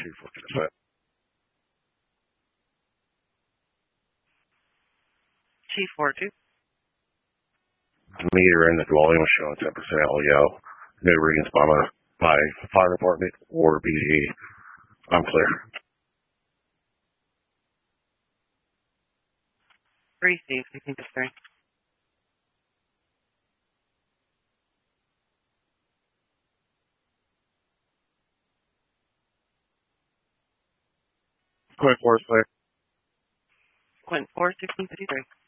Chief, what can I say? Chief 42. The meter in the dwelling was showing 10% LEO. No readings by fire department or BDE. I'm clear. 3 Steve, I think it's 3. Quint 4 is clear. Quint 4, 1653.